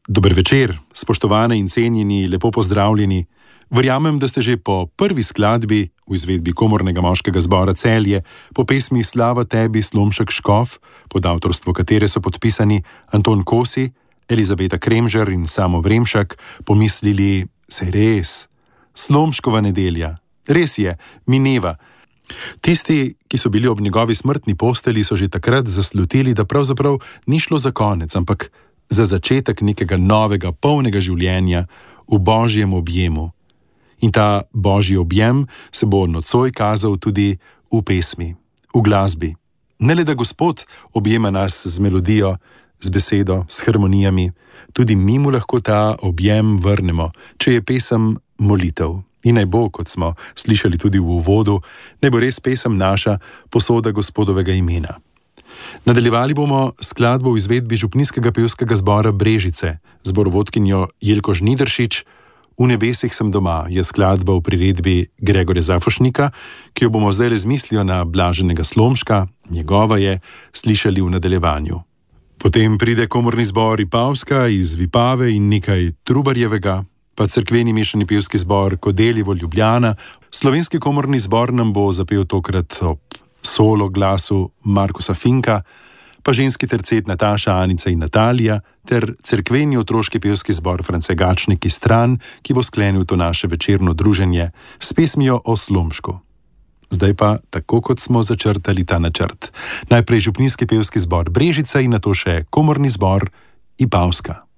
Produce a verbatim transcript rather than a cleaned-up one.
Dober večer, spoštovane in cenjeni, lepo pozdravljeni. Verjamem, da ste že po prvi skladbi v izvedbi Komornega moškega zbora Celje po pesmi Slava tebi Slomšek Škof, pod avtorstvo katere so podpisani Anton Kosi, Elizabeta Kremžer in Samo Vremšak, pomislili, saj res, Slomškova nedelja, res je, mineva. Tisti, ki so bili ob njegovi smrtni posteli, so že takrat zaslutili, da pravzaprav ni šlo za konec, ampak za začetek nekega novega, polnega življenja v božjem objemu. In ta božji objem se bo nocoj kazal tudi v pesmi, v glasbi. Ne le da Gospod objema nas z melodijo, z besedo, s harmonijami, tudi mi mu lahko ta objem vrnemo, če je pesem molitev. In naj bo, kot smo slišali tudi v uvodu, naj bo res pesem naša posoda Gospodovega imena. Nadaljevali bomo skladbo v izvedbi župnijskega pevskega zbora Brežice, zborovodkinjo Jelko Žnidaršič. V nebesih sem doma je skladba v priredbi Gregorja Zafošnika, ki jo bomo zdaj le z mislijo na blaženega Slomška, njegova je, slišali v nadaljevanju. Potem pride komorni zbor Ipavska iz Vipave in nekaj Trubarjevega, pa cerkveni mešani pevski zbor Kodeljevo Ljubljana. Slovenski komorni zbor nam bo zapel tokrat ob solo glasu Markusa Finka, pa ženski tercet Nataša, Anica in Natalija, ter cerkveni otroški pevski zbor France Gačnik iz Stran, ki bo sklenil to naše večerno druženje s pesmijo o Slomšku. Zdaj pa, tako kot smo začrtali ta načrt, najprej župnijski pevski zbor Brežica in nato še komorni zbor Ipavska.